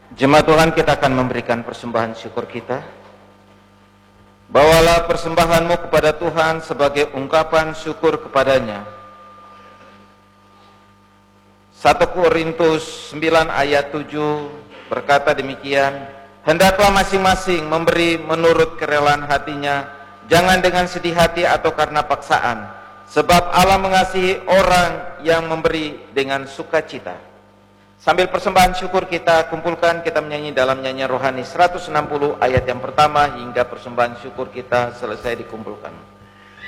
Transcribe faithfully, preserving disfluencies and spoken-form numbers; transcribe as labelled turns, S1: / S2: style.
S1: Jemaat Tuhan, kita akan memberikan persembahan syukur kita. Bawalah persembahanmu kepada Tuhan sebagai ungkapan syukur kepadanya. satu Korintus sembilan ayat tujuh berkata demikian, hendaklah masing-masing memberi menurut kerelaan hatinya, jangan dengan sedih hati atau karena paksaan, sebab Allah mengasihi orang yang memberi dengan sukacita. Sambil persembahan syukur kita kumpulkan, kita menyanyi dalam nyanyian rohani seratus enam puluh ayat yang pertama hingga persembahan syukur kita selesai dikumpulkan.